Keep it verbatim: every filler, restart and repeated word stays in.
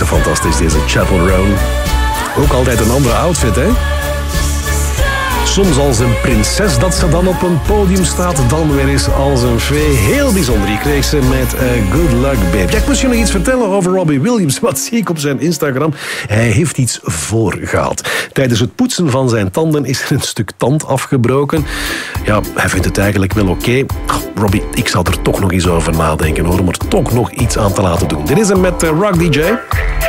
deze fantastisch, deze Chapel Roan. Ook altijd een andere outfit, hè? Soms als een prinses dat ze dan op een podium staat, dan weer eens als een fee. Heel bijzonder. Je kreeg ze met uh, Good Luck Babe. Ja, ik moest je nog iets vertellen over Robbie Williams. Wat zie ik op zijn Instagram? Hij heeft iets voorgehaald. Tijdens het poetsen van zijn tanden is er een stuk tand afgebroken. Ja, hij vindt het eigenlijk wel oké. Okay. Robbie, ik zal er toch nog eens over nadenken, hoor. Om er toch nog iets aan te laten doen. Dit is hem met uh, Rock D J.